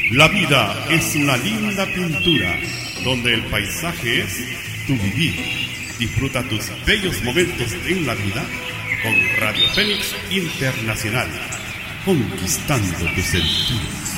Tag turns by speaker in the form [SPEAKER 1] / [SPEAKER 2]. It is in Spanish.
[SPEAKER 1] La vida es una linda pintura donde el paisaje es tu vivir. Disfruta tus bellos momentos en la vida con Radio Fénix Internacional, conquistando tus sentidos.